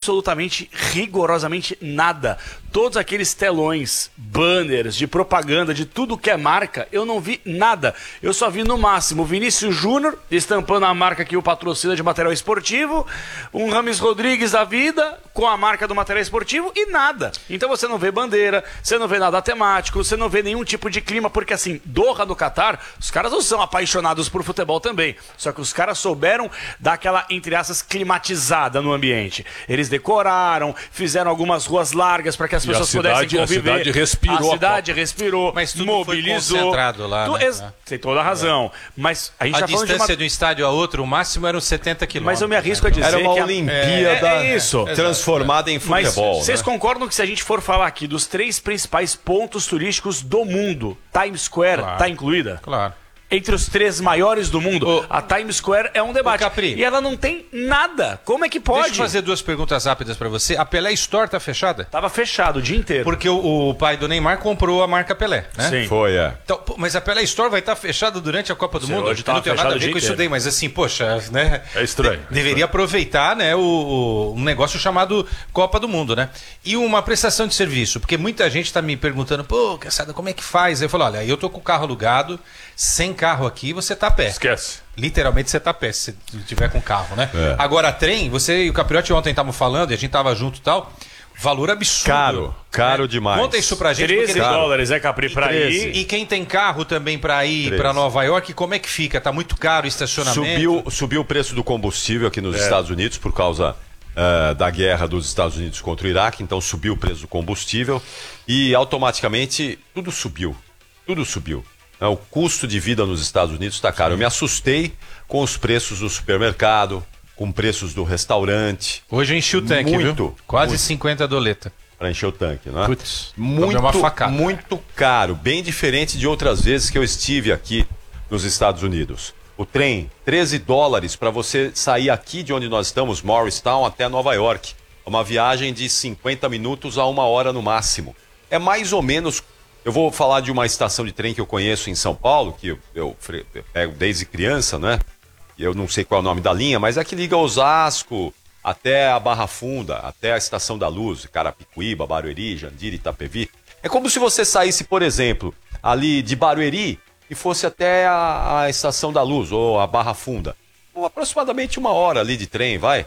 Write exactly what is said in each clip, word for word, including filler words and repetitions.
absolutamente, rigorosamente nada. Todos aqueles telões, banners de propaganda, de tudo que é marca, eu não vi nada. Eu só vi no máximo o Vinícius Júnior estampando a marca que o patrocina de material esportivo, um Rames Rodrigues da vida com a marca do material esportivo e nada. Então você não vê bandeira, você não vê nada temático, você não vê nenhum tipo de clima, porque assim, Doha no Catar, os caras não são apaixonados por futebol também. Só que os caras souberam dar aquela, entre aspas, climatizada no ambiente. Eles decoraram, fizeram algumas ruas largas para que as pessoas pudessem conviver. A cidade respirou. A cidade a respirou, mas tudo mobilizou. Foi concentrado lá, tu, né? ex- Tem toda a razão. É. Mas a gente a tá distância falando de uma... do estádio a outro, o máximo eram setenta quilômetros. Mas eu me arrisco a dizer era uma que a... Olimpíada é, é isso. transformada em futebol. Mas vocês né? concordam que se a gente for falar aqui dos três principais pontos turísticos do mundo, Times Square Claro. tá incluída? Claro. Entre os três maiores do mundo, Ô, a Times Square é um debate. Capri, e ela não tem nada. Como é que pode? Deixa eu fazer duas perguntas rápidas pra você. A Pelé Store tá fechada? Tava fechado o dia inteiro. Porque o, o pai do Neymar comprou a marca Pelé, né? Sim. Foi, é. Então, pô, mas a Pelé Store vai estar fechada durante a Copa do Sim, Mundo? hoje Eu tava não tenho nada a fechado o ver dia com isso inteiro. daí, mas assim, poxa, né? É estranho. De- deveria aproveitar, né, o, o- um negócio chamado Copa do Mundo, né? E uma prestação de serviço, porque muita gente tá me perguntando, pô, Caçada, como é que faz? Aí eu falo, olha, eu tô com o carro alugado, sem carro aqui, você tá a pé. Esquece. Literalmente você tá a pé, se você tiver com carro, né? É. Agora, trem, você e o Capriotti ontem estavam falando, e a gente tava junto e tal, valor absurdo. Caro, caro né? demais. Conta isso pra gente. treze porque- dólares, é, Capri, pra ir. E quem tem carro também pra ir treze. pra Nova York, como é que fica? Tá muito caro o estacionamento? Subiu, subiu o preço do combustível aqui nos É. Estados Unidos por causa eh, da guerra dos Estados Unidos contra o Iraque, então subiu o preço do combustível e automaticamente tudo subiu. Tudo subiu. Né? O custo de vida nos Estados Unidos está caro. Eu me assustei com os preços do supermercado, com preços do restaurante. Hoje eu enchi o tanque, Muito, viu? Quase muito. cinquenta doleta. Para encher o tanque, né? Putz, muito, tomei uma facada. muito caro, bem diferente de outras vezes que eu estive aqui nos Estados Unidos. O trem, treze dólares para você sair aqui de onde nós estamos, Morristown, até Nova York. Uma viagem de cinquenta minutos a uma hora no máximo. É mais ou menos... Eu vou falar de uma estação de trem que eu conheço em São Paulo, que eu, eu, fre- eu pego desde criança, né? Eu não sei qual é o nome da linha, mas é que liga Osasco até a Barra Funda, até a Estação da Luz, Carapicuíba, Barueri, Jandira, Itapevi. É como se você saísse, por exemplo, ali de Barueri e fosse até a, a Estação da Luz ou a Barra Funda. Bom, aproximadamente uma hora ali de trem, vai.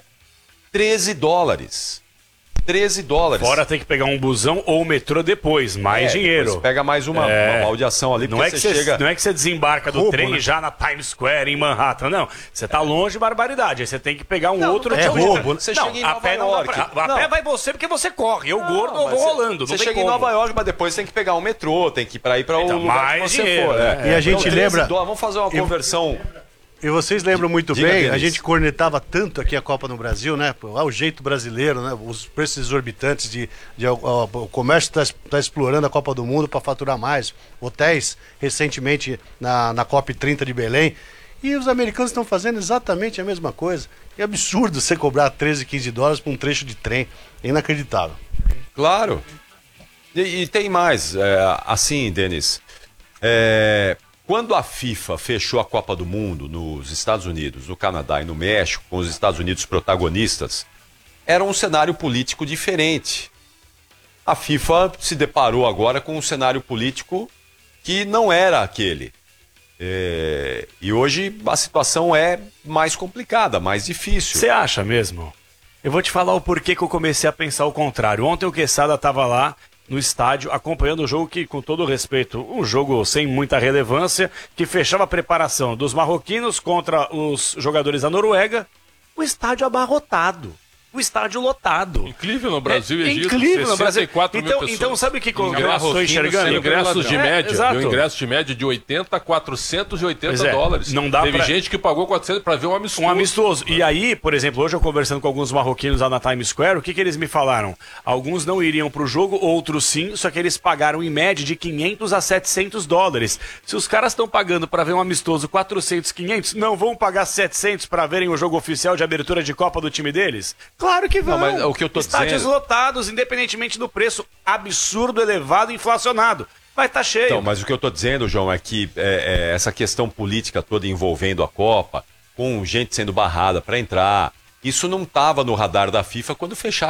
treze dólares. treze dólares. Fora tem que pegar um busão ou um metrô depois, mais É, dinheiro. depois pega mais uma, É. uma baldeação ali, Não porque é, que você você, chega... não é que você desembarca do Roubo, trem né? já na Times Square, em Manhattan, não. Você tá longe de barbaridade, aí você tem que pegar um Não, outro... é tchau, roubo. tchau. Você não, chega em a Nova pé não dá York. pra- A Não. pé vai você porque você corre, eu gordo eu mas vou você- rolando, não Você tem chega como. em Nova York, mas depois tem que pegar um metrô, tem que ir pra ir para o Então, lugar mais que você dinheiro, for. né? É. E a gente treze lembra- dólares, vamos fazer uma Eu- conversão. E vocês lembram muito Diga, bem, a Denis. gente cornetava tanto aqui a Copa no Brasil, né? Pô, ah, o jeito brasileiro, né? Os preços exorbitantes de, de ó, ó, o comércio está explorando a Copa do Mundo para faturar mais. Hotéis, recentemente na, na COP trinta de Belém. E os americanos estão fazendo exatamente a mesma coisa. É absurdo você cobrar treze, quinze dólares por um trecho de trem. É inacreditável. Claro. E, e tem mais. é, assim, Denis. é, quando a FIFA fechou a Copa do Mundo nos Estados Unidos, no Canadá e no México, com os Estados Unidos protagonistas, era um cenário político diferente. A FIFA se deparou agora com um cenário político que não era aquele. É, e hoje a situação é mais complicada, mais difícil. Você acha mesmo? Eu vou te falar o porquê que eu comecei a pensar o contrário. Ontem o Quesada estava lá no estádio acompanhando o jogo que, com todo respeito, um jogo sem muita relevância, que fechava a preparação dos marroquinos contra os jogadores da Noruega. O estádio abarrotado. O estádio lotado. Incrível no Brasil e É Egito. incrível no Brasil. sessenta e quatro mil então, pessoas. então, sabe o que, que eu Ingressos, estou enxergando? sem ingressos de É, média. exato. Deu ingresso de média de oitenta a quatrocentos e oitenta Pois é, dólares. não dá Teve pra- gente que pagou quatrocentos para ver um amistoso. Um amistoso. E aí, por exemplo, hoje eu conversando com alguns marroquinos lá na Times Square, o que, que eles me falaram? Alguns não iriam pro jogo, outros sim, só que eles pagaram em média de quinhentos a setecentos dólares. Se os caras estão pagando para ver um amistoso quatrocentos, quinhentos, não vão pagar setecentos para verem o jogo oficial de abertura de Copa do time deles? Claro que vão. Não, mas o que eu tô Estádios dizendo- lotados, independentemente do preço absurdo, elevado, inflacionado. Vai estar cheio. Então, mas o que eu estou dizendo, João, é que é, é, essa questão política toda envolvendo a Copa, com gente sendo barrada para entrar, isso não estava no radar da FIFA quando fecharam